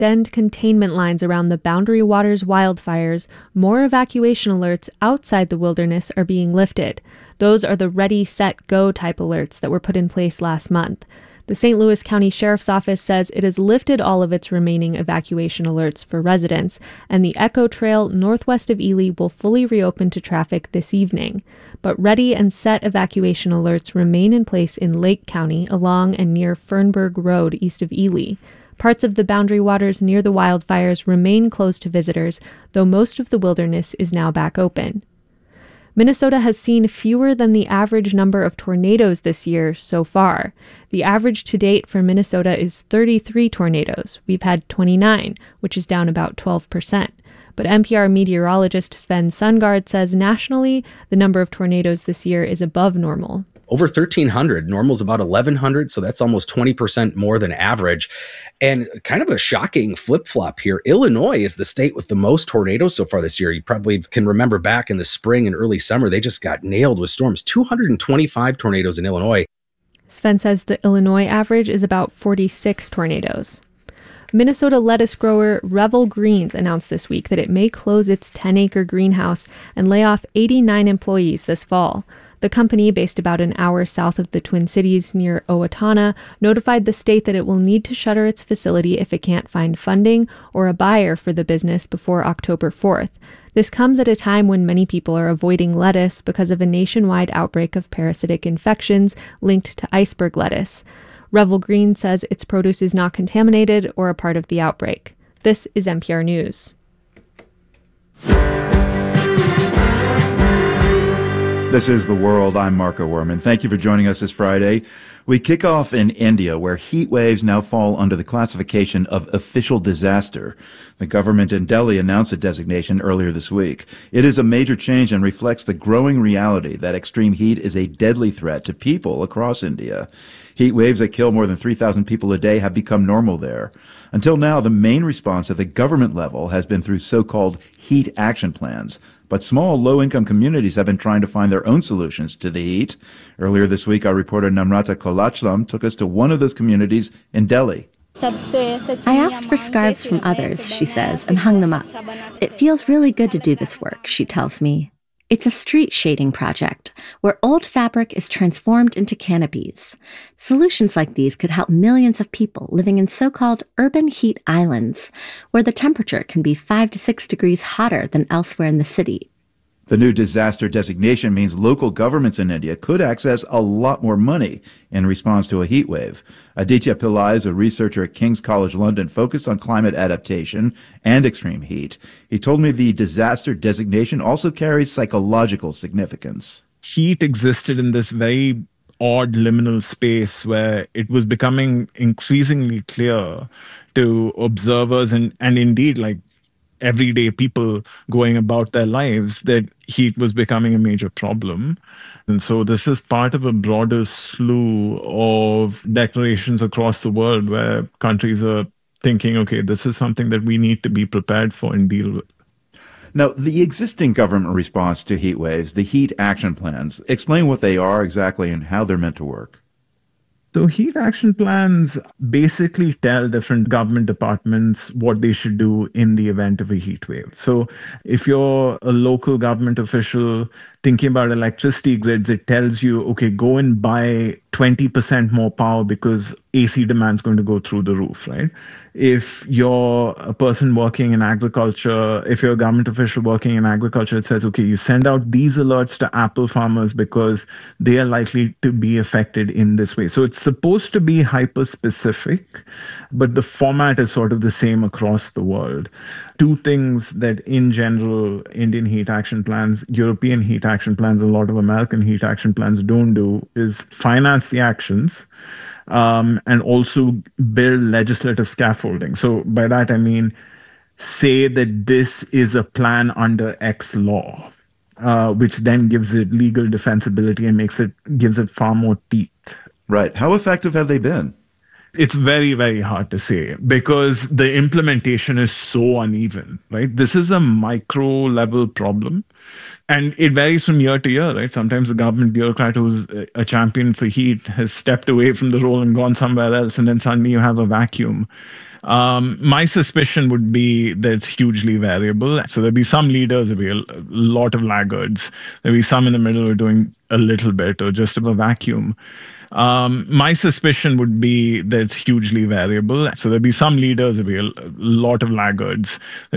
extend containment lines around the Boundary Waters wildfires, more evacuation alerts outside the wilderness are being lifted. Those are the ready, set, go type alerts that were put in place last month. The St. Louis County Sheriff's Office says it has lifted all of its remaining evacuation alerts for residents, and the Echo Trail northwest of Ely will fully reopen to traffic this evening. But ready and set evacuation alerts remain in place in Lake County along and near Fernburg Road east of Ely. Parts of the Boundary Waters near the wildfires remain closed to visitors, though most of the wilderness is now back open. Minnesota has seen fewer than the average number of tornadoes this year so far. The average to date for Minnesota is 33 tornadoes. We've had 29, which is down about 12%. But NPR meteorologist Sven Sundgaard says nationally, the number of tornadoes this year is above normal. Over 1,300. Normal's about 1,100, so that's almost 20% more than average. And kind of a shocking flip-flop here. Illinois is the state with the most tornadoes so far this year. You probably can remember back in the spring and early summer, they just got nailed with storms. 225 tornadoes in Illinois. Sven says the Illinois average is about 46 tornadoes. Minnesota lettuce grower Revel Greens announced this week that it may close its 10-acre greenhouse and lay off 89 employees this fall. The company, based about an hour south of the Twin Cities near Owatonna, notified the state that it will need to shutter its facility if it can't find funding or a buyer for the business before October 4th. This comes at a time when many people are avoiding lettuce because of a nationwide outbreak of parasitic infections linked to iceberg lettuce. Revel Green says its produce is not contaminated or a part of the outbreak. This is NPR News. This is The World. I'm Marco Werman. Thank you for joining us this Friday. We kick off in India, where heat waves now fall under the classification of official disaster. The government in Delhi announced the designation earlier this week. It is a major change and reflects the growing reality that extreme heat is a deadly threat to people across India. Heat waves that kill more than 3,000 people a day have become normal there. Until now, the main response at the government level has been through so-called heat action plans. But small, low-income communities have been trying to find their own solutions to the heat. Earlier this week, our reporter Namrata Kolachlam took us to one of those communities in Delhi. I asked for scarves from others, she says, and hung them up. It feels really good to do this work, she tells me. It's a street shading project where old fabric is transformed into canopies. Solutions like these could help millions of people living in so-called urban heat islands, where the temperature can be 5 to 6 degrees hotter than elsewhere in the city. The new disaster designation means local governments in India could access a lot more money in response to a heat wave. Aditya Pillai is a researcher at King's College London focused on climate adaptation and extreme heat. He told me the disaster designation also carries psychological significance. Heat existed in this very odd liminal space where it was becoming increasingly clear to observers and indeed like everyday people going about their lives that heat was becoming a major problem. And so this is part of a broader slew of declarations across the world where countries are thinking, okay, this is something that we need to be prepared for and deal with. Now, the existing government response to heat waves, the heat action plans, explain what they are exactly and how they're meant to work. So heat action plans basically tell different government departments what they should do in the event of a heat wave. So if you're a local government official thinking about electricity grids, it tells you, okay, go and buy 20% more power because AC demand is going to go through the roof, right? If you're a person working in agriculture, if you're a government official working in agriculture, it says, okay, you send out these alerts to apple farmers because they are likely to be affected in this way. So it's supposed to be hyper-specific, but the format is sort of the same across the world. Two things that in general, Indian heat action plans, European heat action plans, a lot of American heat action plans don't do is finance the actions and also build legislative scaffolding. So by that, I mean, say that this is a plan under X law, which then gives it legal defensibility and gives it far more teeth. Right. How effective have they been? It's very, very hard to say because the implementation is so uneven, right? This is a micro level problem and it varies from year to year, right? Sometimes the government bureaucrat who's a champion for heat has stepped away from the role and gone somewhere else, and then suddenly you have a vacuum. My suspicion would be that it's hugely variable. So there'll be some leaders, there'll be a lot of laggards. There'll be some in the middle who are doing a little bit or just of a vacuum. My suspicion would be that it's hugely variable. So there'll be some leaders, there'll be a lot of laggards.